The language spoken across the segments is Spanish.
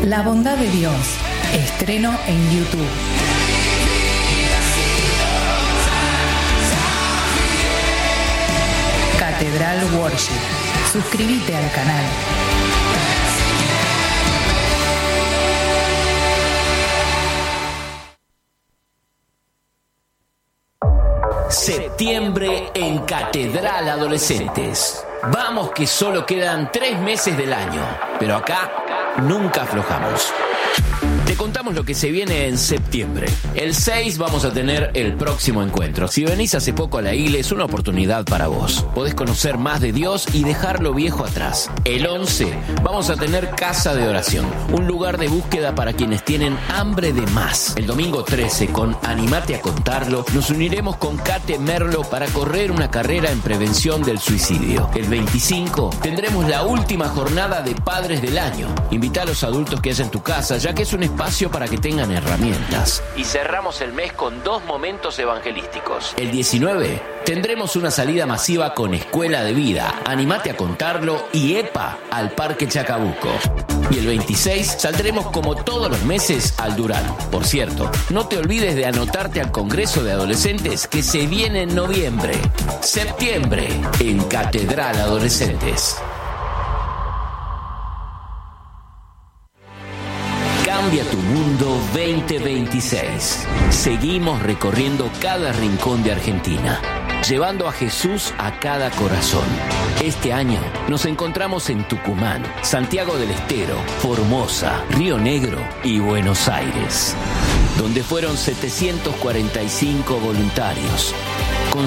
La bondad de Dios. Estreno en YouTube. Catedral Worship. Suscríbete al canal. Septiembre en Catedral Adolescentes. Vamos que solo quedan 3 meses del año, pero acá nunca aflojamos. Te contamos lo que se viene en septiembre. El 6 vamos a tener el próximo encuentro. Si venís hace poco a la iglesia, es una oportunidad para vos. Podés conocer más de Dios y dejar lo viejo atrás. El 11 vamos a tener Casa de Oración, un lugar de búsqueda para quienes tienen hambre de más. El domingo 13, con Animate a Contarlo, nos uniremos con Kate Merlo para correr una carrera en prevención del suicidio. El 25 tendremos la última jornada de Padres del Año. Invita a los adultos que haya en tu casa, ya que es un espacio para que tengan herramientas. Y cerramos el mes con 2 momentos evangelísticos. El 19 tendremos una salida masiva con Escuela de Vida, Animate a Contarlo y EPA al Parque Chacabuco. Y el 26 saldremos como todos los meses al Durán. Por cierto, no te olvides de anotarte al Congreso de Adolescentes que se viene en noviembre. Septiembre en Catedral Adolescentes. Cambia tu mundo 2026. Seguimos recorriendo cada rincón de Argentina, llevando a Jesús a cada corazón. Este año nos encontramos en Tucumán, Santiago del Estero, Formosa, Río Negro y Buenos Aires, donde fueron 745 voluntarios. Con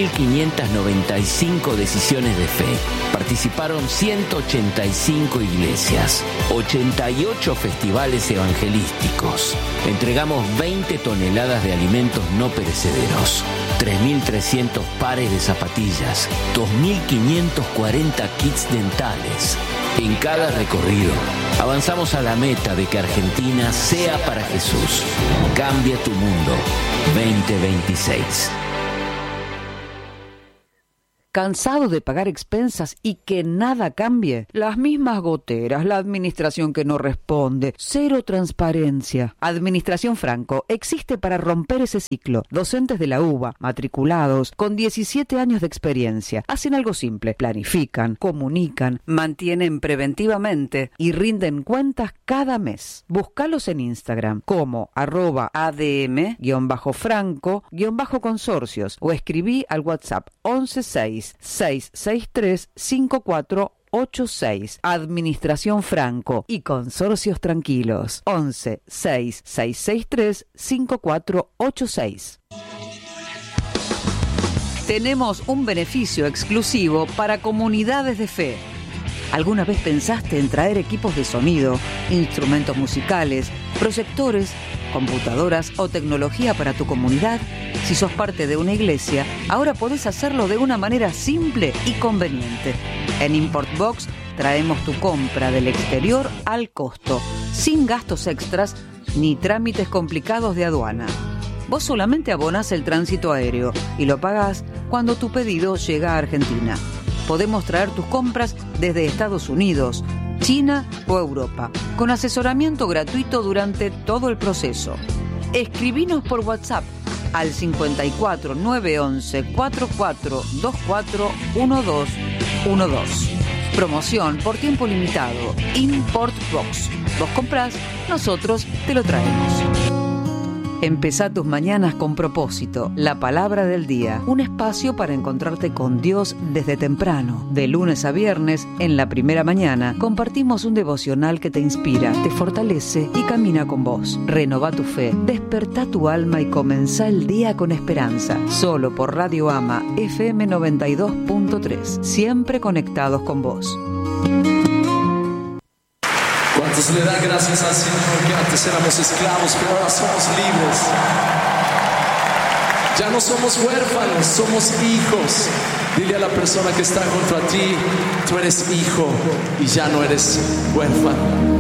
6.595 decisiones de fe, participaron 185 iglesias, 88 festivales evangelísticos. Entregamos 20 toneladas de alimentos no perecederos, 3.300 pares de zapatillas, 2.540 kits dentales. En cada recorrido, avanzamos a la meta de que Argentina sea para Jesús. Cambia tu mundo 2026. ¿Cansado de pagar expensas y que nada cambie? Las mismas goteras, la administración que no responde, cero transparencia. Administración Franco existe para romper ese ciclo. Docentes de la UBA, matriculados, con 17 años de experiencia, hacen algo simple: planifican, comunican, mantienen preventivamente y rinden cuentas cada mes. Búscalos en Instagram como @adm_franco_consorcios o escribí al WhatsApp 1166635486. Administración Franco y Consorcios Tranquilos. 1166635486. Tenemos un beneficio exclusivo para comunidades de fe. ¿Alguna vez pensaste en traer equipos de sonido, instrumentos musicales, proyectores, computadoras o tecnología para tu comunidad? Si sos parte de una iglesia, ahora podés hacerlo de una manera simple y conveniente. En Importbox traemos tu compra del exterior al costo, sin gastos extras ni trámites complicados de aduana. Vos solamente abonás el tránsito aéreo y lo pagás cuando tu pedido llega a Argentina. Podemos traer tus compras desde Estados Unidos, China o Europa, con asesoramiento gratuito durante todo el proceso. Escribinos por WhatsApp al 54 911 4424 1212. Promoción por tiempo limitado. Importbox. Vos comprás, nosotros te lo traemos. Empezá tus mañanas con propósito, la palabra del día, un espacio para encontrarte con Dios desde temprano. De lunes a viernes, en la primera mañana, compartimos un devocional que te inspira, te fortalece y camina con vos. Renová tu fe, despertá tu alma y comenzá el día con esperanza. Solo por Radio Ama FM 92.3, siempre conectados con vos. ¿Cuántos le dan gracias al Señor que antes éramos esclavos, pero ahora somos libres? Ya no somos huérfanos, somos hijos. Dile a la persona que está junto a ti: tú eres hijo y ya no eres huérfano.